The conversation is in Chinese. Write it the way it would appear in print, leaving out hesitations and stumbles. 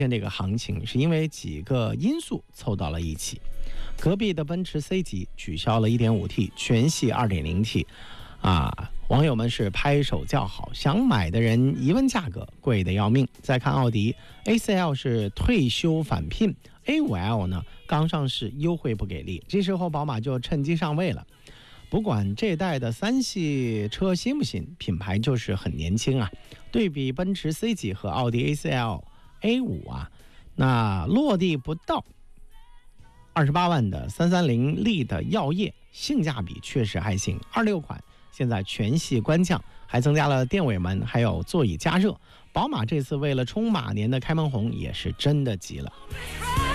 这个行情是因为几个因素凑到了一起。隔壁的奔驰 C 级取消了 1.5T， 全系 2.0T， 网友们是拍手叫好，想买的人一问价格，贵得要命。再看奥迪 A4L 是退休返聘， A5L 呢刚上市，优惠不给力，这时候宝马就趁机上位了。不管这代的3系车新不新，品牌就是很年轻啊。对比奔驰 C 级和奥迪 A4L A5 那落地不到28万的330力的耀夜，性价比确实还行。26款现在全系官降，还增加了电尾门，还有座椅加热。宝马这次为了冲马年的开门红，也是真的急了。